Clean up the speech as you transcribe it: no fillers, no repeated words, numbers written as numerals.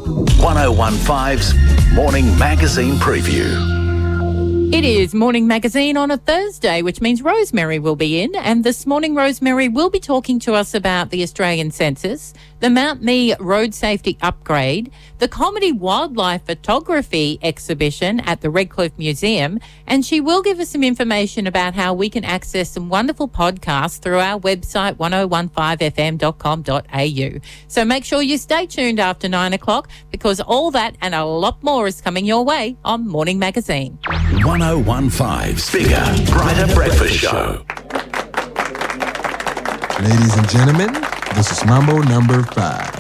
1015's Morning Magazine Preview. It is Morning Magazine on a Thursday, which means Rosemary will be in. And this morning, Rosemary will be talking to us about the Australian Census, the Mount Me Road Safety Upgrade, the Comedy Wildlife Photography exhibition at the Redcliffe Museum, and she will give us some information about how we can access some wonderful podcasts through our website, 1015fm.com.au. So make sure you stay tuned after 9 o'clock, because all that and a lot more is coming your way on Morning Magazine. 1015's Bigger, Brighter Breakfast Show. Ladies and gentlemen, this is Mambo number 5.